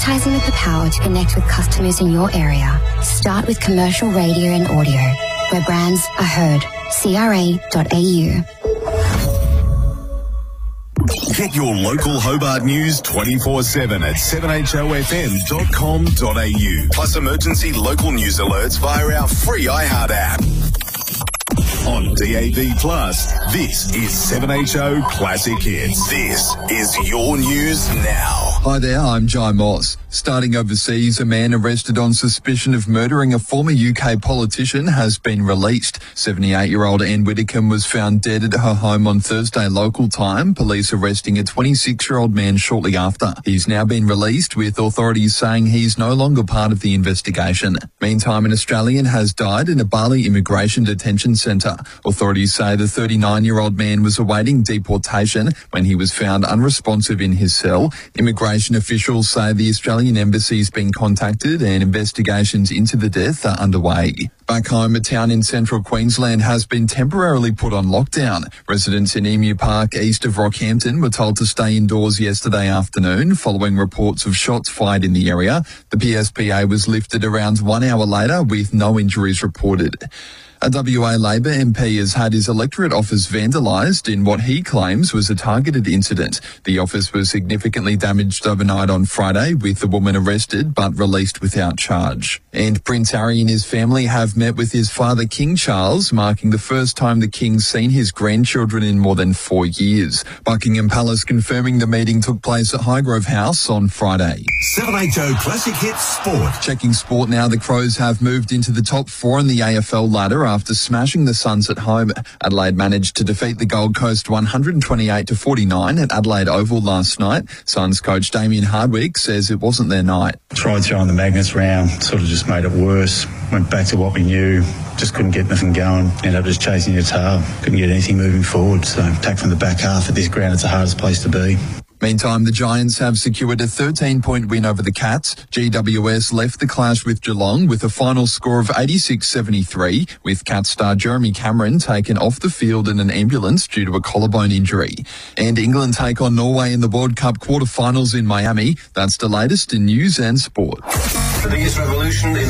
Advertising with the power to connect with customers in your area. Start with commercial radio and audio, where brands are heard. CRA.au. Get your local Hobart news 24/7 at 7hofm.com.au. Plus emergency local news alerts via our free iHeart app. On DAB+, this is 7HO Classic Hits. This is your news now. Hi there, I'm Jai Moss. Starting overseas, a man arrested on suspicion of murdering a former UK politician has been released. 78-year-old Anne Widdecombe was found dead at her home on Thursday local time, police arresting a 26-year-old man shortly after. He's now been released, with authorities saying he's no longer part of the investigation. Meantime, an Australian has died in a Bali immigration detention centre. Authorities say the 39-year-old man was awaiting deportation when he was found unresponsive in his cell. Immigration officials say the Australian Embassy's been contacted and investigations into the death are underway. Back home, a town in central Queensland has been temporarily put on lockdown. Residents in Emu Park, east of Rockhampton, were told to stay indoors yesterday afternoon following reports of shots fired in the area. The PSPA was lifted around 1 hour later with no injuries reported. A WA Labor MP has had his electorate office vandalised in what he claims was a targeted incident. The office was significantly damaged overnight on Friday, with the woman arrested but released without charge. And Prince Harry and his family have met with his father, King Charles, marking the first time the King's seen his grandchildren in more than 4 years. Buckingham Palace confirming the meeting took place at Highgrove House on Friday. 7HO Classic Hits Sport. Checking sport now, the Crows have moved into the top 4 in the AFL ladder after smashing the Suns at home. Adelaide managed to defeat the Gold Coast 128-49 at Adelaide Oval last night. Suns coach Damien Hardwick says it wasn't their night. Tried throwing the magnets round, sort of just made it worse. Went back to what we knew, just couldn't get nothing going. Ended up just chasing your tail, couldn't get anything moving forward. So attack from the back half at this ground, it's the hardest place to be. Meantime, the Giants have secured a 13-point win over the Cats. GWS left the clash with Geelong with a final score of 86-73, with Cats star Jeremy Cameron taken off the field in an ambulance due to a collarbone injury. And England take on Norway in the World Cup quarter-finals in Miami. That's the latest in news and sport. The biggest revolution in